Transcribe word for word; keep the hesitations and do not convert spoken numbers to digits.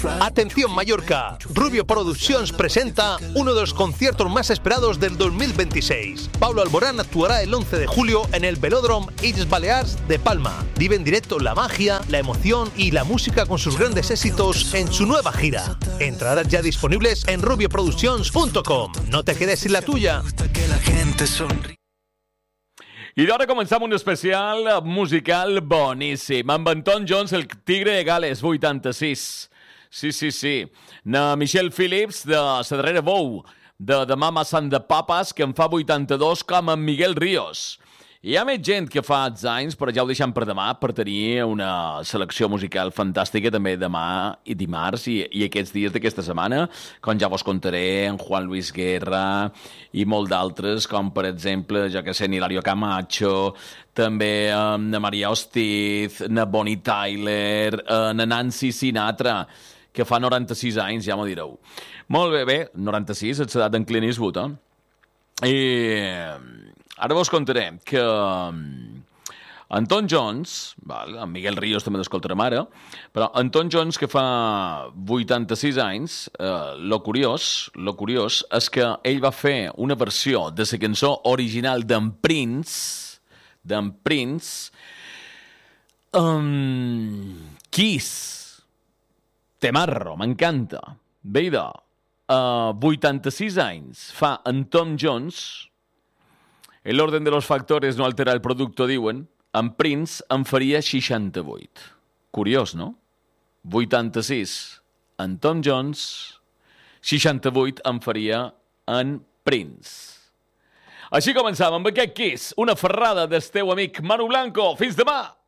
Atención Mallorca, Rubio Productions presenta uno de los conciertos más esperados del dos mil veintiséis. Pablo Alborán actuará el once de julio en el Velódromo Illes Balears de Palma. Vive en directo la magia, la emoción y la música con sus grandes éxitos en su nueva gira. Entradas ya disponibles en rubio productions punto com. No te quedes sin la tuya. I d'ara començam un especial musical boníssim, amb Anton Jones, el Tigre de Gales, vuitanta-sis. Sí, sí, sí. Na Michelle Phillips, de la darrera veu de The Mamas and the Papas, que en fa vuitanta-dos, com en Miguel Ríos. Hi ha més gent que fa anys, però ja ho deixem per demà, per tenir una selecció musical fantàstica també demà i dimarts i, i aquests dies d'aquesta setmana, com ja vos contaré, en Juan Luis Guerra i molt d'altres, com per exemple, jo que sé, Hilario Camacho, també eh, na Maria Hostiz, na Bonnie Tyler, eh, na Nancy Sinatra, que fa noranta-sis anys, ja m'ho direu. Molt bé, bé, noranta-sis, ets edat d'en Clint Eastwood, eh? I ara vos contaré que Anton Jones, val, en Miguel Ríos també l'escoltarem ara, però Anton Jones, que fa vuitanta-sis anys, eh, lo curiós, lo curiós és que ell va fer una versió de la cançó original d'en Prince, d'en Prince, um, Kiss, Temarro, m'encanta. Bé, idò, uh, vuitanta-sis anys fa en Tom Jones. El orden de los factores no altera el producto, diuen. En Prince en faria seixanta-vuit. Curiós, no? vuitanta-sis en Tom Jones, seixanta-vuit en faria en Prince. Així començàvem amb aquest Kiss, una ferrada del teu amic Manu Blanco. Fins demà!